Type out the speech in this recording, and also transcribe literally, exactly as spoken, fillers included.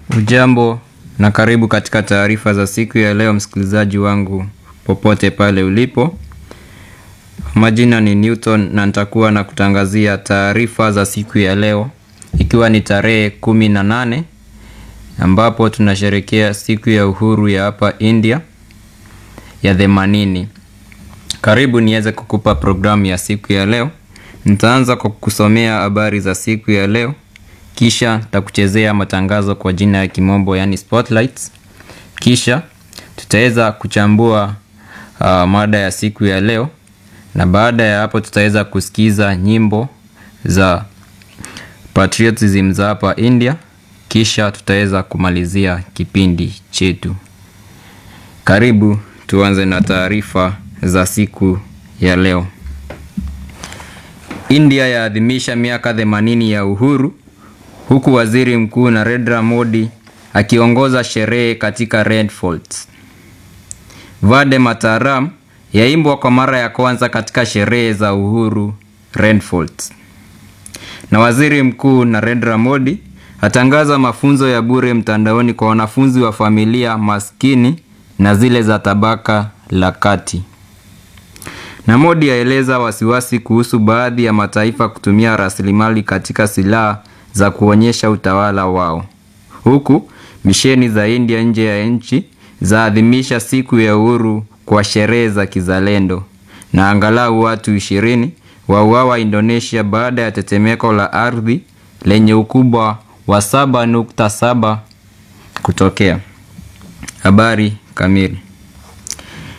Ujambo na karibu katika taarifa za siku ya leo, msikilizaji wangu popote pale ulipo. Majina ni Newton na nitakuwa na kutangazia taarifa za siku ya leo, ikiwa ni tarehe kumi na nane ambapo tunasherehekea siku ya uhuru ya hapa India ya themanini. Karibu niweze kukupa programu ya siku ya leo. Nitaanza kwa kusomea habari za siku ya leo, kisha nitakuchezea matangazo kwa jina ya kimombo yani spotlights. Kisha tutaweza kuchambua uh, mada ya siku ya leo, na baada ya hapo tutaweza kusikiza nyimbo za patriotism za hapa India. Kisha tutaweza kumalizia kipindi chetu. Karibu tuanze na taarifa za siku ya leo. India yaadhimisha miaka themanini ya uhuru, huku Waziri Mkuu Narendra Modi akiongoza sherehe katika Red Fort. Vande Mataram yaimbwa kwa mara ya kwanza katika sherehe za uhuru Red Fort. Na Waziri Mkuu Narendra Modi atangaza mafunzo ya bure mtandaoni kwa wanafunzi wa familia maskini na zile za tabaka la kati. Na Modi aeleza wasiwasi kuhusu baadhi ya mataifa kutumia rasilimali katika silaha za kuonyesha utawala wao, huku misheni za India nje ya nchi zaadhimisha siku ya uhuru kwa sherehe za kizalendo, na angalau watu ishirini wauawa Indonesia baada ya tetemeko la ardhi lenye ukubwa wa saba nukta saba kutokea. Habari kamili.